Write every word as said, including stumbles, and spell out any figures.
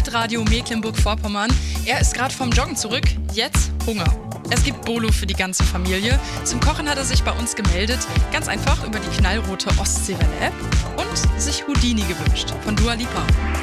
Hitradio Mecklenburg-Vorpommern. Er ist gerade vom Joggen zurück, jetzt Hunger. Es gibt Bolo für die ganze Familie. Zum Kochen hat er sich bei uns gemeldet, ganz einfach über die knallrote Ostseewelle-App und sich Houdini gewünscht von Dua Lipa.